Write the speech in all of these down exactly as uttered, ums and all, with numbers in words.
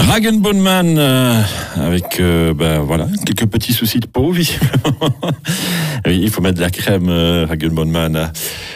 Ragenbonnman euh, avec euh, ben voilà quelques petits soucis de peau visiblement. Oui, il faut mettre de la crème euh, Ragenbonnman.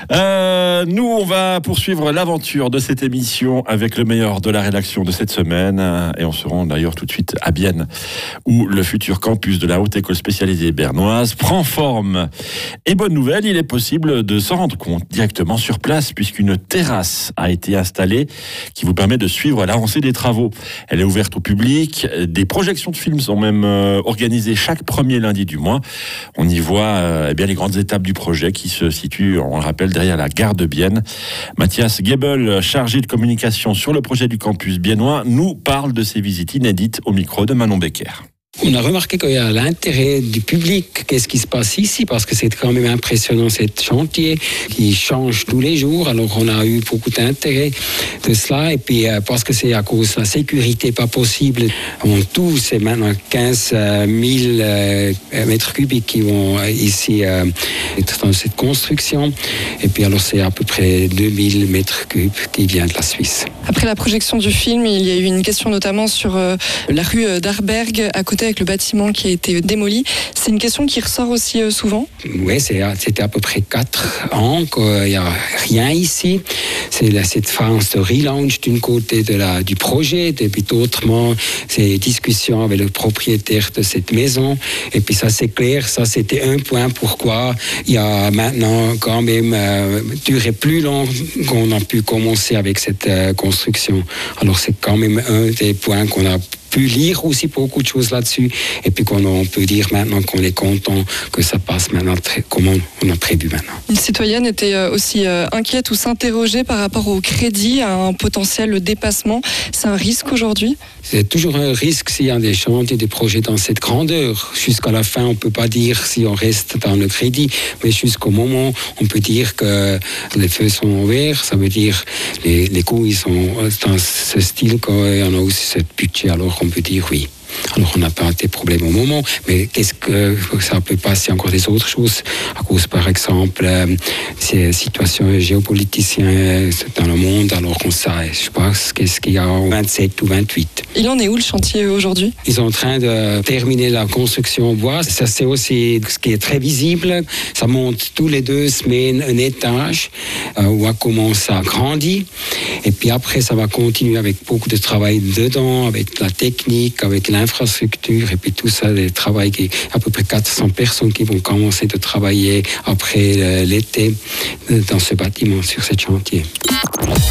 Euh, nous on va poursuivre l'aventure de cette émission avec le meilleur de la rédaction de cette semaine et on se rend d'ailleurs tout de suite à Bienne où le futur campus de la Haute École spécialisée bernoise prend forme. Et bonne nouvelle, il est possible de s'en rendre compte directement sur place puisqu'une terrasse a été installée qui vous permet de suivre l'avancée des travaux. Elle est ouverte au public. Des projections de films sont même euh, organisées chaque premier lundi du mois. On y voit euh, eh bien, les grandes étapes du projet qui se situent, on le rappelle, derrière la gare de Bienne. Mathias Gebel, chargé de communication sur le projet du campus biennois, nous parle de ces visites inédites au micro de Manon Becker. On a remarqué qu'il y a l'intérêt du public, qu'est-ce qui se passe ici, parce que c'est quand même impressionnant, ce chantier qui change tous les jours. Alors on a eu beaucoup d'intérêt de cela, et puis euh, parce que c'est à cause de la sécurité pas possible. En tout, c'est maintenant quinze mille euh, mètres cubiques qui vont euh, ici euh, être dans cette construction, et puis alors c'est à peu près deux mille mètres cubes qui viennent de la Suisse. Après la projection du film, il y a eu une question notamment sur euh, la rue d'Arberg, à côté avec le bâtiment qui a été démoli. C'est une question qui ressort aussi euh, souvent. Oui, c'est, c'était à peu près quatre ans qu'il n'y a rien ici. C'est la, cette phase de relaunch d'une côté de la, du projet, et puis autrement, c'est discussions avec le propriétaire de cette maison. Et puis ça, c'est clair, ça c'était un point pourquoi il y a maintenant quand même euh, duré plus long qu'on a pu commencer avec cette euh, construction. Alors c'est quand même un des points qu'on a pu lire aussi beaucoup de choses là-dessus, et puis qu'on on peut dire maintenant qu'on est content que ça passe maintenant très, comme on, on a prévu maintenant. Une citoyenne était aussi euh, inquiète ou s'interrogeait par rapport au crédit, à un potentiel dépassement. C'est un risque aujourd'hui ? C'est toujours un risque s'il y a des chantiers, des projets dans cette grandeur. Jusqu'à la fin, on ne peut pas dire si on reste dans le crédit, mais jusqu'au moment, on peut dire que les feux sont ouverts. Ça veut dire que les, les coûts ils sont dans ce style qu'on a aussi ce budget. Alors on peut dire oui. Alors on n'a pas des problèmes au moment, mais qu'est-ce que ça peut passer encore des autres choses à cause par exemple euh, ces situations géopoliticiennes dans le monde. Alors on sait, je pense qu'est-ce qu'il y a en vingt-sept ou vingt-huit. Il en est où le chantier aujourd'hui ? Ils sont en train de terminer la construction en bois. Ça c'est aussi ce qui est très visible. Ça monte tous les deux semaines un étage euh, où on commence à grandir. Et puis après ça va continuer avec beaucoup de travail dedans, avec la technique, avec l'infrastructure. infrastructure et puis tout ça, les travail qui à peu près quatre cents personnes qui vont commencer de travailler après l'été dans ce bâtiment, sur ce chantier.